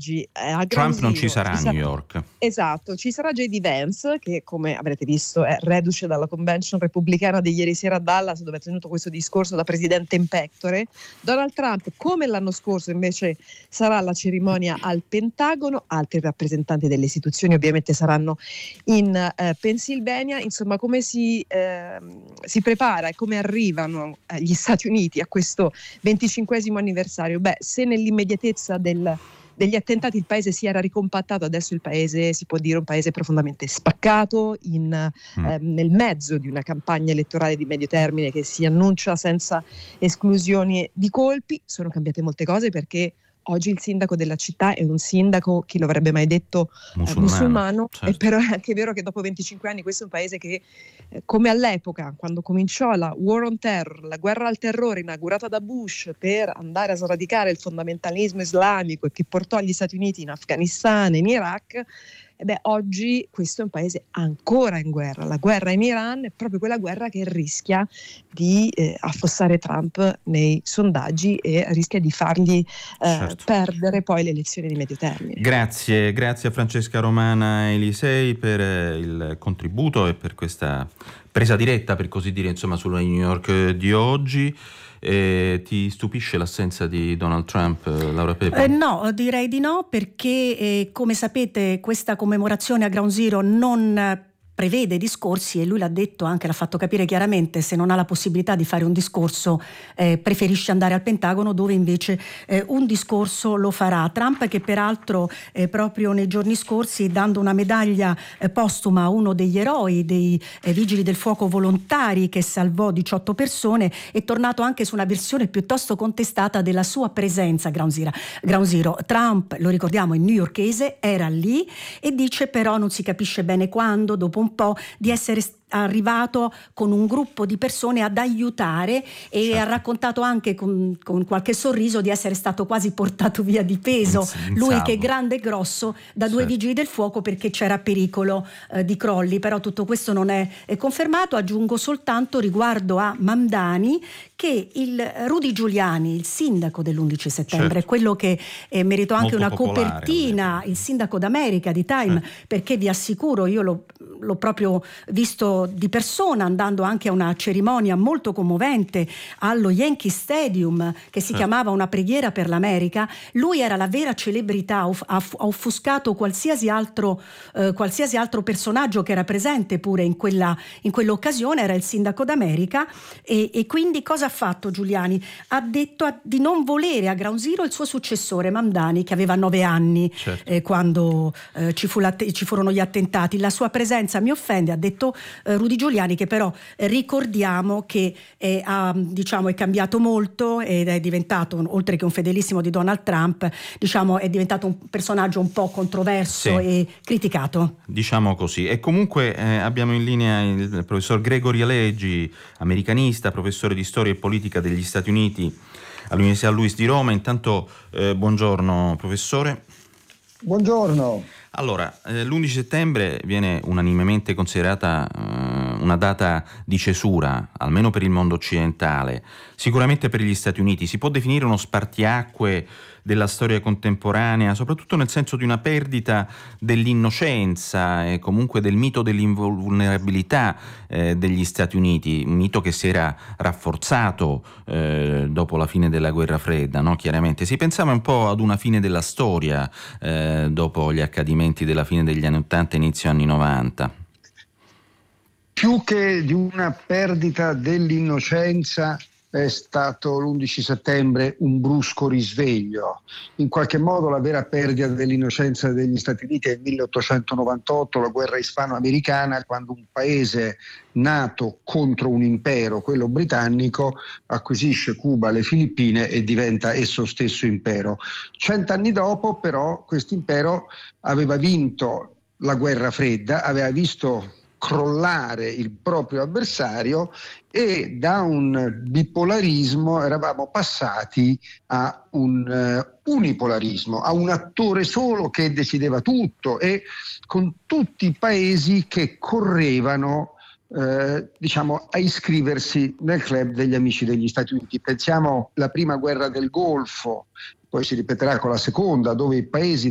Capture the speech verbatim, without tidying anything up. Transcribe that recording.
oggi eh, a Trump Ground non Zero ci sarà a sarà, New York. esatto, ci sarà J D Vance, che come avrete visto è reduce dalla convention repubblicana di ieri sera a Dallas, dove ha tenuto questo discorso da presidente in pectore. Donald Trump, come l'anno scorso, invece sarà alla cerimonia al Pentagono. Altri rappresentanti delle istituzioni ovviamente saranno in eh, Pennsylvania. Insomma, come si, eh, si prepara e come arrivano eh, gli Stati Uniti a questo venticinquesimo anniversario? Beh, se nell'immediatezza del, degli attentati il paese si era ricompattato, adesso il paese si può dire un paese profondamente spaccato, in, mm. eh, nel mezzo di una campagna elettorale di medio termine che si annuncia senza esclusioni di colpi. Sono cambiate molte cose, perché oggi il sindaco della città è un sindaco, chi lo avrebbe mai detto, musulmano, eh, musulmano certo. E però è anche vero che dopo venticinque anni questo è un paese che, eh, come all'epoca, quando cominciò la War on Terror, la guerra al terrore inaugurata da Bush per andare a sradicare il fondamentalismo islamico e che portò gli Stati Uniti in Afghanistan e in Iraq, e beh, oggi questo è un paese ancora in guerra. La guerra in Iran è proprio quella guerra che rischia di eh, affossare Trump nei sondaggi e rischia di fargli eh, certo. perdere poi le elezioni di medio termine. Grazie, grazie a Francesca Romana Elisei per il contributo e per questa presa diretta, per così dire, insomma, sulla New York di oggi. Eh, ti stupisce l'assenza di Donald Trump, Laura Pepe? Eh, no, direi di no, perché eh, come sapete questa commemorazione a Ground Zero non prevede discorsi, e lui l'ha detto anche, l'ha fatto capire chiaramente: se non ha la possibilità di fare un discorso eh, preferisce andare al Pentagono, dove invece eh, un discorso lo farà. Trump, che peraltro eh, proprio nei giorni scorsi, dando una medaglia eh, postuma a uno degli eroi dei eh, vigili del fuoco volontari che salvò diciotto persone, è tornato anche su una versione piuttosto contestata della sua presenza a Ground Zero. Ground Zero. Trump, lo ricordiamo, è newyorkese, era lì, e dice però non si capisce bene quando, dopo un po' di essere arrivato con un gruppo di persone ad aiutare, e certo. ha raccontato anche con, con qualche sorriso di essere stato quasi portato via di peso, in, in lui salvo. Che è grande e grosso, da due certo. vigili del fuoco, perché c'era pericolo eh, di crolli. Però tutto questo non è, è confermato. Aggiungo soltanto riguardo a Mamdani che il Rudy Giuliani, il sindaco dell'undici settembre, certo. quello che eh, meritò anche Molto una popolare, copertina, ovviamente. Il sindaco d'America di Time, certo. perché vi assicuro, io l'ho, l'ho proprio visto di persona, andando anche a una cerimonia molto commovente allo Yankee Stadium che si certo. chiamava Una preghiera per l'America. Lui era la vera celebrità, ha offuscato qualsiasi altro eh, qualsiasi altro personaggio che era presente pure in quella in quell'occasione. Era il sindaco d'America, e, e quindi cosa ha fatto Giuliani? Ha detto a, di non volere a Ground Zero il suo successore Mamdani, che aveva nove anni certo. eh, quando eh, ci, fu ci furono gli attentati. La sua presenza mi offende, ha detto eh, Rudy Giuliani, che però eh, ricordiamo che è, ha, diciamo, è cambiato molto ed è diventato, oltre che un fedelissimo di Donald Trump, diciamo è diventato un personaggio un po' controverso sì. e criticato. Diciamo così. E comunque eh, abbiamo in linea il professor Gregory Aleggi, americanista, professore di storia e politica degli Stati Uniti all'Università Luis di Roma. Intanto eh, buongiorno professore. Buongiorno. Allora, eh, l'undici settembre viene unanimemente considerata eh, una data di cesura, almeno per il mondo occidentale, sicuramente per gli Stati Uniti. Si può definire uno spartiacque della storia contemporanea, soprattutto nel senso di una perdita dell'innocenza e comunque del mito dell'invulnerabilità eh, degli Stati Uniti, un mito che si era rafforzato eh, dopo la fine della guerra fredda, no? Chiaramente si pensava un po' ad una fine della storia eh, dopo gli accadimenti della fine degli anni ottanta e inizio anni novanta. Più che di una perdita dell'innocenza è stato l'undici settembre un brusco risveglio. In qualche modo la vera perdita dell'innocenza degli Stati Uniti è il milleottocentonovantotto, la guerra ispano-americana, quando un paese nato contro un impero, quello britannico, acquisisce Cuba, le Filippine e diventa esso stesso impero. Cent'anni dopo però questo impero aveva vinto la guerra fredda, aveva visto crollare il proprio avversario, e da un bipolarismo eravamo passati a un uh, unipolarismo, a un attore solo che decideva tutto, e con tutti i paesi che correvano eh, diciamo a iscriversi nel club degli amici degli Stati Uniti. Pensiamo alla prima guerra del Golfo, poi si ripeterà con la seconda, dove i paesi